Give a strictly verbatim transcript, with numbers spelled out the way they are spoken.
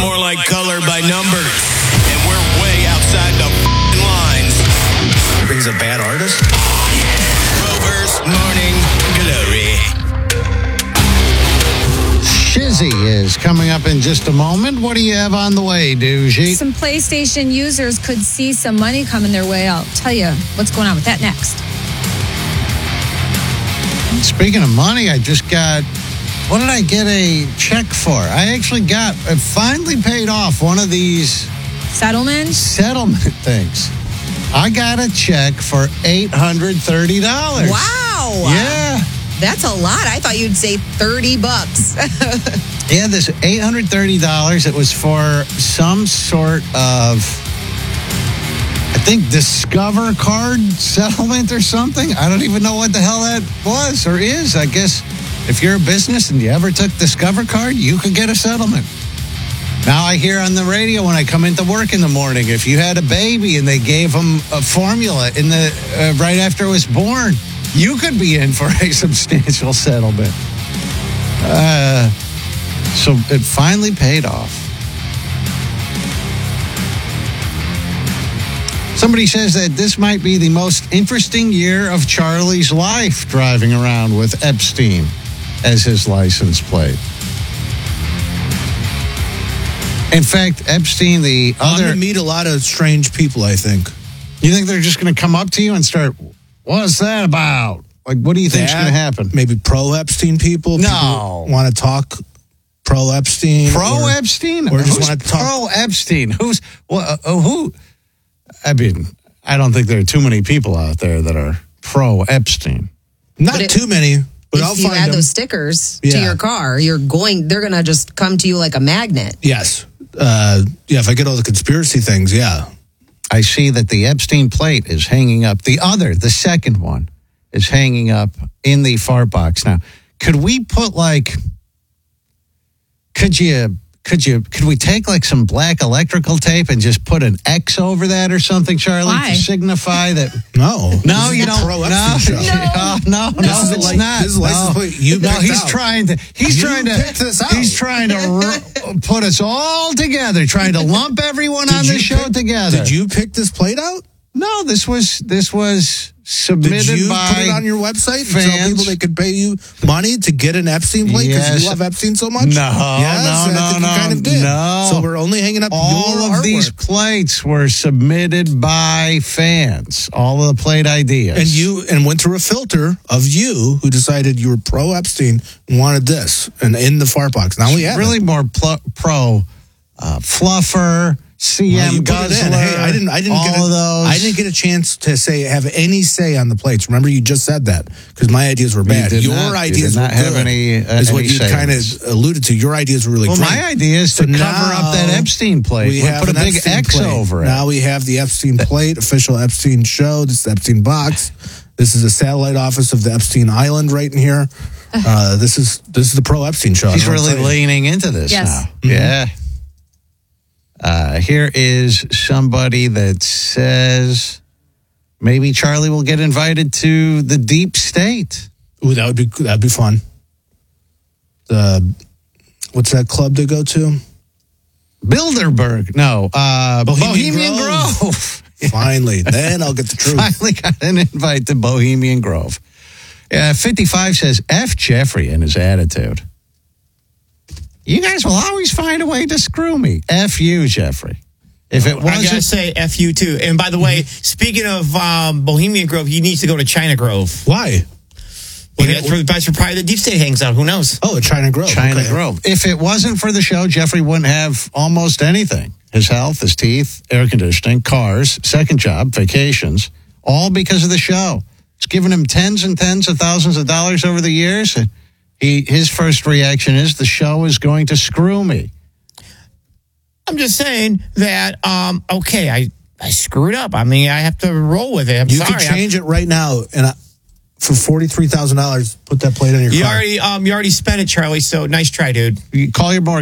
more like color by numbers. And we're way outside the f***ing lines. He's a bad artist? Rover's Morning Glory. Shizzy is coming up in just a moment. What do you have on the way, Doogie? Some PlayStation users could see some money coming their way. I'll tell you what's going on with that next. Speaking of money, I just got, what did I get a check for? I actually got, I finally paid off one of these Settlements? settlement things. I got a check for eight hundred thirty dollars. Wow. Yeah. That's a lot. I thought you'd say thirty bucks. Yeah, this eight hundred thirty dollars, it was for some sort of, I think, Discover card settlement or something. I don't even know what the hell that was or is. I guess if you're a business and you ever took Discover card, you could get a settlement. Now I hear on the radio when I come into work in the morning, if you had a baby and they gave them a formula in the uh, right after it was born, you could be in for a substantial settlement. Uh, so it finally paid off. Somebody says that this might be the most interesting year of Charlie's life, driving around with Epstein as his license plate. In fact, Epstein, the I'm other... going to meet a lot of strange people, I think. You think they're just going to come up to you and start, what's that about? Like, what do you think's going to happen? Maybe pro-Epstein people? No. Want to talk pro-Epstein? Pro-Epstein? Or, or just Who's want to talk... pro-Epstein? Who's... Well, uh, who... I mean, I don't think there are too many people out there that are pro-Epstein. Not it, too many, but if I'll you find add them. those stickers Yeah. to your car, you're going. They're gonna just come to you like a magnet. Yes. Uh, yeah, if I get all the conspiracy things, yeah. I see that the Epstein plate is hanging up. The other, the second one, is hanging up in the fart box. Now, could we put like, could you, could you, could we take like some black electrical tape and just put an X over that or something, Charlie, Why? to signify that? No. No, This you is a don't. pro-Epstein No, show. no, no, no, This is a it's li- not. this is a license no, plate you no, picked he's out. trying to. He's You trying to. picked this out. He's trying to r- put us all together, trying to lump everyone Did on the you show pick- together. Did you pick this plate out? No, this was this was submitted Did you by put it on your website and tell fans. people they could pay you money to get an Epstein plate because Yes. you love Epstein so much? No, yes, no, and I no, think no, you kind of did. no. So we're only hanging up All your of artwork. these plates were submitted by fans. All of the plate ideas. And you and went through a filter of you who decided you were pro Epstein and wanted this and in the fart box. Now we have really it. more pl- pro uh, fluffer. C Well, M you put it Guzzler, in. Hey, I didn't. I didn't all get. A, of those. I didn't get a chance to say have any say on the plates. Remember, you just said that because my ideas were bad. did Your not- you ideas did not were have good, any, uh, is what any you say kind on of alluded to. Your ideas were really Well, great. my idea is to So cover now up that Epstein plate. We We'll have put a an big Epstein X plate. over it. Now we have the Epstein plate, official Epstein show. This is the Epstein box. This is the satellite office of the Epstein Island right in here. Uh, this is this is the pro Epstein show. He's I don't know what really to tell you. leaning into this Yes. now. Mm-hmm. Yeah. Uh, here is somebody that says maybe Charlie will get invited to the deep state. Ooh, that would be that'd be fun. The what's that club they go to? Bilderberg. No, uh, Bohemian Bohemian, Grove. Grove. Finally, then I'll get the truth. Finally got an invite to Bohemian Grove. Uh, fifty-five says, F Jeffrey and his attitude. You guys will always find a way to screw me. F you, Jeffrey. If it I gotta wasn't... say, F you too. And by the way, speaking of um, Bohemian Grove, he needs to go to China Grove. Why? Maybe that's where, that's where probably the deep state hangs out. Who knows? Oh, China Grove. China Okay. Grove. If it wasn't for the show, Jeffrey wouldn't have almost anything. His health, his teeth, air conditioning, cars, second job, vacations, all because of the show. It's given him tens and tens of thousands of dollars over the years. He, his first reaction is the show is going to screw me. I'm just saying that, um, okay, I, I screwed up. I mean, I have to roll with it. I'm You sorry. can change it right now, and I, for forty-three thousand dollars, put that plate on your You car. already, um, you already spent it, Charlie. So nice try, dude. You call your mortgage.